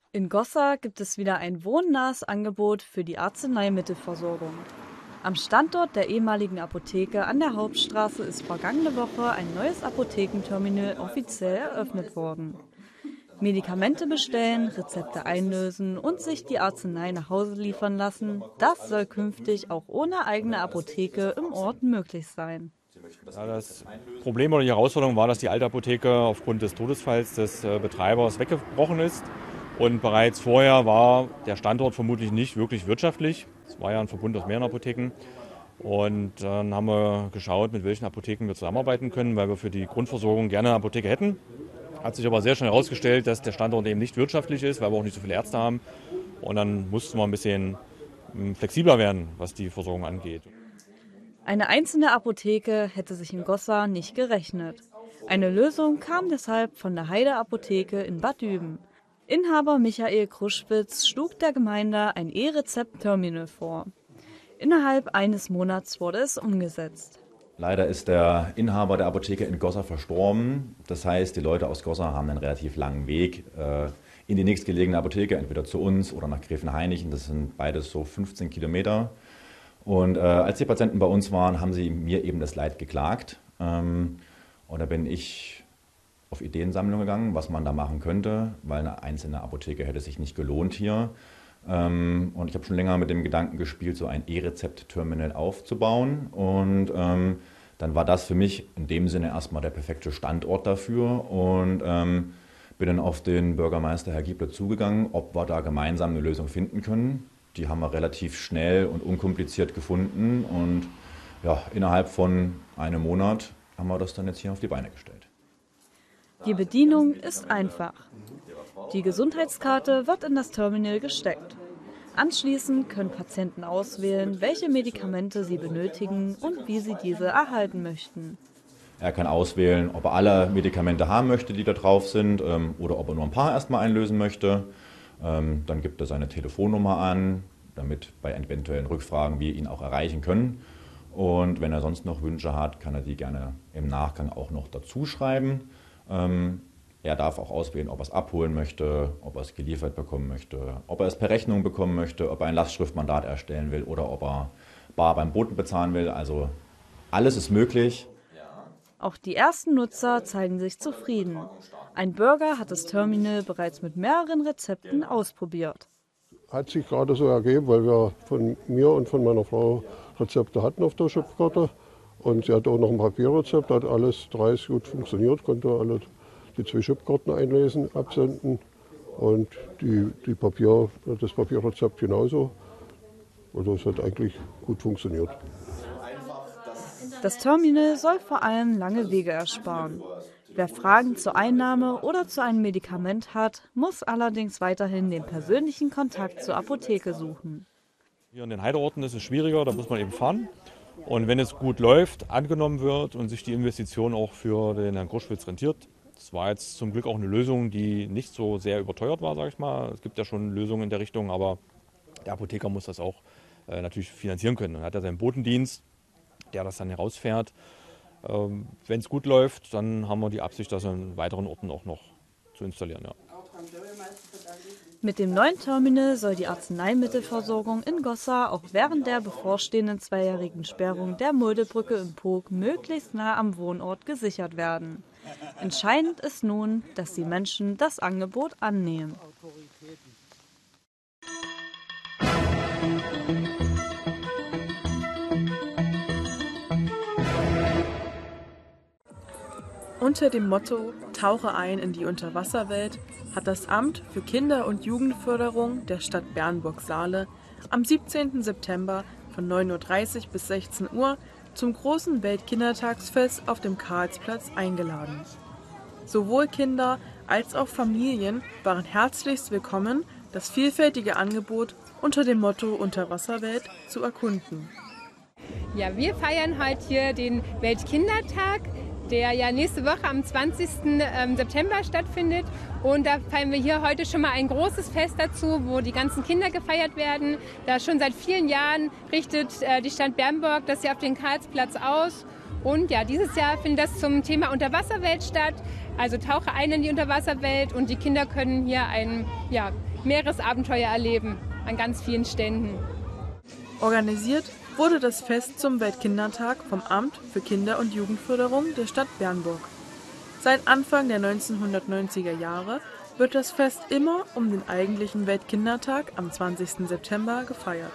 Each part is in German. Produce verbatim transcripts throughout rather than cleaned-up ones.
In Gossa gibt es wieder ein wohnnahes Angebot für die Arzneimittelversorgung. Am Standort der ehemaligen Apotheke an der Hauptstraße ist vergangene Woche ein neues Apothekenterminal offiziell eröffnet worden. Medikamente bestellen, Rezepte einlösen und sich die Arznei nach Hause liefern lassen, das soll künftig auch ohne eigene Apotheke im Ort möglich sein. Ja, das Problem oder die Herausforderung war, dass die alte Apotheke aufgrund des Todesfalls des Betreibers weggebrochen ist. Und bereits vorher war der Standort vermutlich nicht wirklich wirtschaftlich. Es war ja ein Verbund aus mehreren Apotheken. Und dann haben wir geschaut, mit welchen Apotheken wir zusammenarbeiten können, weil wir für die Grundversorgung gerne eine Apotheke hätten. Hat sich aber sehr schnell herausgestellt, dass der Standort eben nicht wirtschaftlich ist, weil wir auch nicht so viele Ärzte haben. Und dann mussten wir ein bisschen flexibler werden, was die Versorgung angeht. Eine einzelne Apotheke hätte sich in Gossa nicht gerechnet. Eine Lösung kam deshalb von der Heide Apotheke in Bad Düben. Inhaber Michael Kruschwitz schlug der Gemeinde ein E-Rezept-Terminal vor. Innerhalb eines Monats wurde es umgesetzt. Leider ist der Inhaber der Apotheke in Gossa verstorben. Das heißt, die Leute aus Gossa haben einen relativ langen Weg äh, in die nächstgelegene Apotheke, entweder zu uns oder nach Gräfenhainichen. Das sind beides so fünfzehn Kilometer. Und äh, als die Patienten bei uns waren, haben sie mir eben das Leid geklagt. Ähm, und da bin ich auf Ideensammlung gegangen, was man da machen könnte, weil eine einzelne Apotheke hätte sich nicht gelohnt hier. Ähm, und ich habe schon länger mit dem Gedanken gespielt, so ein E-Rezept-Terminal aufzubauen. Und ähm, dann war das für mich in dem Sinne erstmal der perfekte Standort dafür. Und ähm, bin dann auf den Bürgermeister Herr Giebler zugegangen, ob wir da gemeinsam eine Lösung finden können. Die haben wir relativ schnell und unkompliziert gefunden. Und ja, innerhalb von einem Monat haben wir das dann jetzt hier auf die Beine gestellt. Die Bedienung ist einfach. Die Gesundheitskarte wird in das Terminal gesteckt. Anschließend können Patienten auswählen, welche Medikamente sie benötigen und wie sie diese erhalten möchten. Er kann auswählen, ob er alle Medikamente haben möchte, die da drauf sind, ähm, oder ob er nur ein paar erstmal einlösen möchte. Ähm, dann gibt er seine Telefonnummer an, damit bei eventuellen Rückfragen wir ihn auch erreichen können. Und wenn er sonst noch Wünsche hat, kann er die gerne im Nachgang auch noch dazu schreiben. Ähm, er darf auch auswählen, ob er es abholen möchte, ob er es geliefert bekommen möchte, ob er es per Rechnung bekommen möchte, ob er ein Lastschriftmandat erstellen will oder ob er bar beim Boten bezahlen will. Also alles ist möglich. Auch die ersten Nutzer zeigen sich zufrieden. Ein Bürger hat das Terminal bereits mit mehreren Rezepten ausprobiert. Hat sich gerade so ergeben, weil wir von mir und von meiner Frau Rezepte hatten auf der Chipkarte. Und sie hat auch noch ein Papierrezept, hat alles dreißig gut funktioniert, konnte alle die zwei Chipkarten einlesen, absenden und die, die Papier, das Papierrezept genauso. Also es hat eigentlich gut funktioniert. Das Terminal soll vor allem lange Wege ersparen. Wer Fragen zur Einnahme oder zu einem Medikament hat, muss allerdings weiterhin den persönlichen Kontakt zur Apotheke suchen. Hier in den Heideorten ist es schwieriger, da muss man eben fahren. Und wenn es gut läuft, angenommen wird und sich die Investition auch für den Herrn Kruschwitz rentiert, das war jetzt zum Glück auch eine Lösung, die nicht so sehr überteuert war, sage ich mal. Es gibt ja schon Lösungen in der Richtung, aber der Apotheker muss das auch äh, natürlich finanzieren können. Er hat ja seinen Botendienst, der das dann herausfährt. Ähm, wenn es gut läuft, dann haben wir die Absicht, das an weiteren Orten auch noch zu installieren. Ja. Mit dem neuen Terminal soll die Arzneimittelversorgung in Gossa auch während der bevorstehenden zweijährigen Sperrung der Muldebrücke im Pog möglichst nah am Wohnort gesichert werden. Entscheidend ist nun, dass die Menschen das Angebot annehmen. Unter dem Motto „Tauche ein in die Unterwasserwelt“ hat das Amt für Kinder- und Jugendförderung der Stadt Bernburg-Saale am siebzehnten September von neun Uhr dreißig bis sechzehn Uhr zum großen Weltkindertagsfest auf dem Karlsplatz eingeladen. Sowohl Kinder als auch Familien waren herzlichst willkommen, das vielfältige Angebot unter dem Motto Unterwasserwelt zu erkunden. Ja, wir feiern heute hier den Weltkindertag, der ja nächste Woche am zwanzigsten September stattfindet. Und da feiern wir hier heute schon mal ein großes Fest dazu, wo die ganzen Kinder gefeiert werden. Da schon seit vielen Jahren richtet die Stadt Bernburg das hier auf den Karlsplatz aus. Und ja, dieses Jahr findet das zum Thema Unterwasserwelt statt. Also tauche ein in die Unterwasserwelt und die Kinder können hier einen ja, Meeresabenteuer erleben an ganz vielen Ständen. Organisiert wurde das Fest zum Weltkindertag vom Amt für Kinder- und Jugendförderung der Stadt Bernburg. Seit Anfang der neunzehnhundertneunziger Jahre wird das Fest immer um den eigentlichen Weltkindertag am zwanzigsten September gefeiert.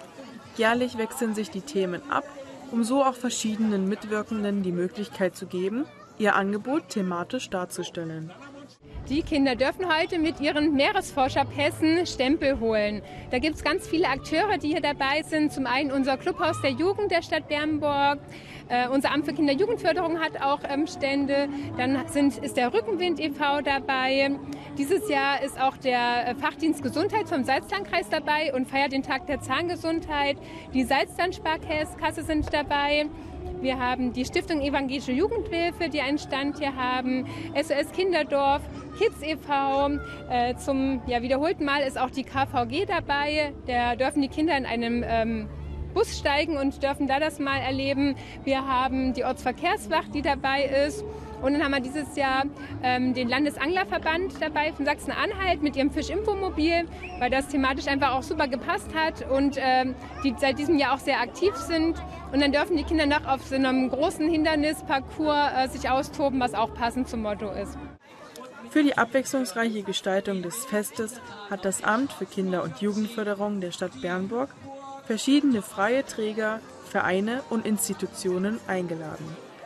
Jährlich wechseln sich die Themen ab, um so auch verschiedenen Mitwirkenden die Möglichkeit zu geben, ihr Angebot thematisch darzustellen. Die Kinder dürfen heute mit ihren Meeresforscherpässen Stempel holen. Da gibt es ganz viele Akteure, die hier dabei sind. Zum einen unser Clubhaus der Jugend der Stadt Bernburg. Äh, unser Amt für Kinder- und Jugendförderung hat auch ähm, Stände. Dann sind, ist der Rückenwind e V dabei. Dieses Jahr ist auch der Fachdienst Gesundheit vom Salzlandkreis dabei und feiert den Tag der Zahngesundheit. Die Salzland-Sparkasse sind dabei. Wir haben die Stiftung Evangelische Jugendhilfe, die einen Stand hier haben, S O S Kinderdorf, Kids e V. Äh, zum ja, wiederholten Mal ist auch die K V G dabei. Da dürfen die Kinder in einem ähm, Bus steigen und dürfen da das mal erleben. Wir haben die Ortsverkehrswacht, die dabei ist. Und dann haben wir dieses Jahr ähm, den Landesanglerverband dabei von Sachsen-Anhalt mit ihrem Fischinfomobil, weil das thematisch einfach auch super gepasst hat und ähm, die seit diesem Jahr auch sehr aktiv sind. Und dann dürfen die Kinder noch auf so einem großen Hindernisparcours äh, sich austoben, was auch passend zum Motto ist. Für die abwechslungsreiche Gestaltung des Festes hat das Amt für Kinder- und Jugendförderung der Stadt Bernburg verschiedene freie Träger, Vereine und Institutionen eingeladen.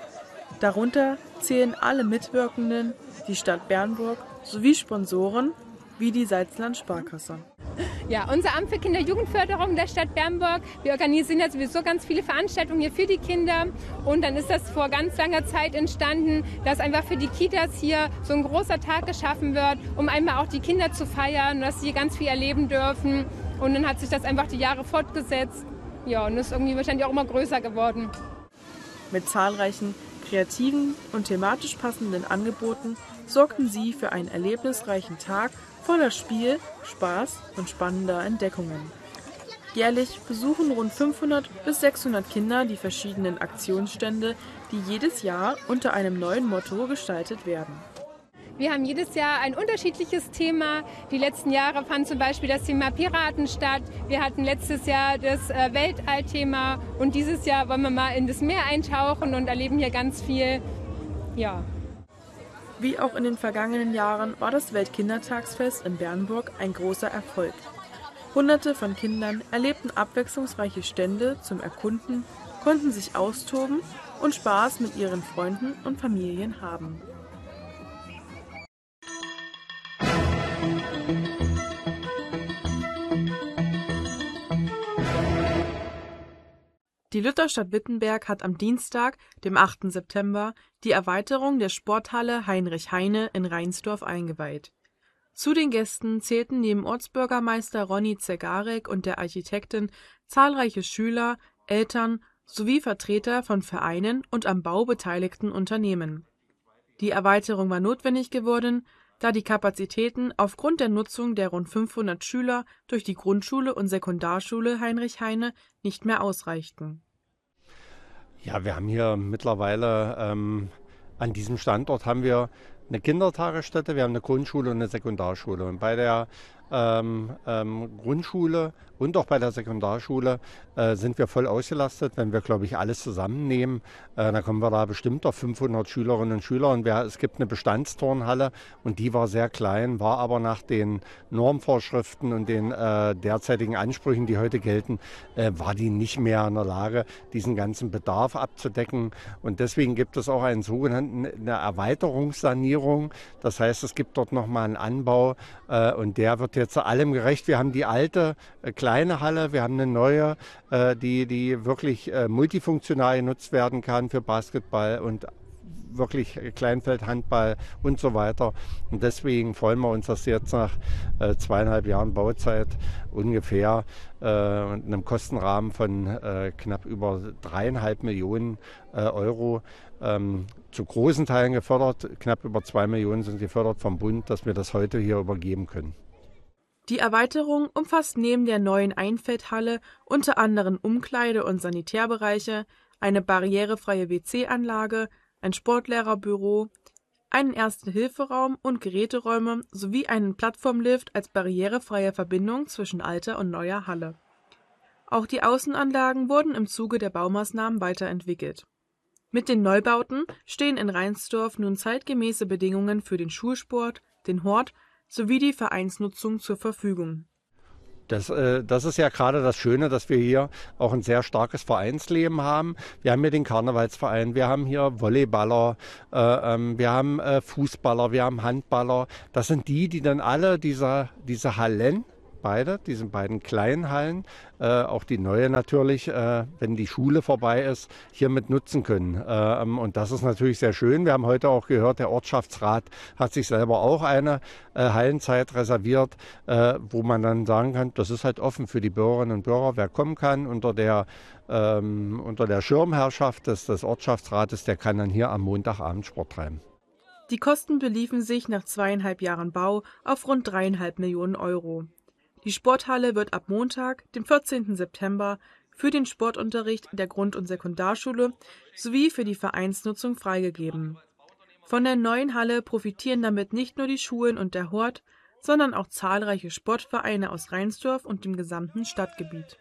Darunter zählen alle Mitwirkenden, die Stadt Bernburg sowie Sponsoren wie die Salzland-Sparkasse. Ja, unser Amt für Kinder- und Jugendförderung der Stadt Bernburg, wir organisieren ja sowieso ganz viele Veranstaltungen hier für die Kinder. Und dann ist das vor ganz langer Zeit entstanden, dass einfach für die Kitas hier so ein großer Tag geschaffen wird, um einmal auch die Kinder zu feiern, dass sie ganz viel erleben dürfen. Und dann hat sich das einfach die Jahre fortgesetzt. Ja, und ist irgendwie wahrscheinlich auch immer größer geworden. Mit zahlreichen kreativen und thematisch passenden Angeboten sorgten sie für einen erlebnisreichen Tag voller Spiel, Spaß und spannender Entdeckungen. Jährlich besuchen rund fünfhundert bis sechshundert Kinder die verschiedenen Aktionsstände, die jedes Jahr unter einem neuen Motto gestaltet werden. Wir haben jedes Jahr ein unterschiedliches Thema. Die letzten Jahre fand zum Beispiel das Thema Piraten statt. Wir hatten letztes Jahr das Weltallthema und dieses Jahr wollen wir mal in das Meer eintauchen und erleben hier ganz viel. Ja. Wie auch in den vergangenen Jahren war das Weltkindertagsfest in Bernburg ein großer Erfolg. Hunderte von Kindern erlebten abwechslungsreiche Stände zum Erkunden, konnten sich austoben und Spaß mit ihren Freunden und Familien haben. Die Lutherstadt Wittenberg hat am Dienstag, dem achten September, die Erweiterung der Sporthalle Heinrich Heine in Reinsdorf eingeweiht. Zu den Gästen zählten neben Ortsbürgermeister Ronny Zegarek und der Architektin zahlreiche Schüler, Eltern sowie Vertreter von Vereinen und am Bau beteiligten Unternehmen. Die Erweiterung war notwendig geworden, da die Kapazitäten aufgrund der Nutzung der rund fünfhundert Schüler durch die Grundschule und Sekundarschule Heinrich Heine nicht mehr ausreichten. Ja, wir haben hier mittlerweile ähm, an diesem Standort haben wir eine Kindertagesstätte, wir haben eine Grundschule und eine Sekundarschule. Und bei der ähm, ähm, Grundschule und auch bei der Sekundarschule äh, sind wir voll ausgelastet. Wenn wir, glaube ich, alles zusammennehmen, äh, dann kommen wir da bestimmt auf fünfhundert Schülerinnen und Schüler. Und wir, es gibt eine Bestandsturnhalle und die war sehr klein, war aber nach den Normvorschriften und den äh, derzeitigen Ansprüchen, die heute gelten, äh, war die nicht mehr in der Lage, diesen ganzen Bedarf abzudecken. Und deswegen gibt es auch einen sogenannten eine Erweiterungssanierung. Das heißt, es gibt dort nochmal einen Anbau äh, und der wird jetzt allem gerecht. Wir haben die alte äh, kleine Halle, wir haben eine neue, äh, die, die wirklich äh, multifunktional genutzt werden kann für Basketball und wirklich Kleinfeld, Handball und so weiter. Und deswegen freuen wir uns, dass jetzt nach äh, zweieinhalb Jahren Bauzeit ungefähr äh, einem Kostenrahmen von äh, knapp über dreieinhalb Millionen äh, Euro ähm, zu großen Teilen gefördert, knapp über zwei Millionen sind gefördert vom Bund, dass wir das heute hier übergeben können. Die Erweiterung umfasst neben der neuen Einfeldhalle unter anderem Umkleide- und Sanitärbereiche, eine barrierefreie W C-Anlage, ein Sportlehrerbüro, einen Erste-Hilfe-Raum und Geräteräume sowie einen Plattformlift als barrierefreie Verbindung zwischen alter und neuer Halle. Auch die Außenanlagen wurden im Zuge der Baumaßnahmen weiterentwickelt. Mit den Neubauten stehen in Reinsdorf nun zeitgemäße Bedingungen für den Schulsport, den Hort sowie die Vereinsnutzung zur Verfügung. Das, äh, das ist ja gerade das Schöne, dass wir hier auch ein sehr starkes Vereinsleben haben. Wir haben hier den Karnevalsverein, wir haben hier Volleyballer, äh, ähm, wir haben äh, Fußballer, wir haben Handballer. Das sind die, die dann alle diese, diese Hallen, beide, diese beiden kleinen Hallen, äh, auch die neue natürlich, äh, wenn die Schule vorbei ist, hier mit nutzen können. Äh, und das ist natürlich sehr schön. Wir haben heute auch gehört, der Ortschaftsrat hat sich selber auch eine äh, Hallenzeit reserviert, äh, wo man dann sagen kann, das ist halt offen für die Bürgerinnen und Bürger. Wer kommen kann unter der, ähm, unter der Schirmherrschaft des, des Ortschaftsrates, der kann dann hier am Montagabend Sport treiben. Die Kosten beliefen sich nach zweieinhalb Jahren Bau auf rund dreieinhalb Millionen Euro. Die Sporthalle wird ab Montag, dem vierzehnten September, für den Sportunterricht der Grund- und Sekundarschule sowie für die Vereinsnutzung freigegeben. Von der neuen Halle profitieren damit nicht nur die Schulen und der Hort, sondern auch zahlreiche Sportvereine aus Reinsdorf und dem gesamten Stadtgebiet.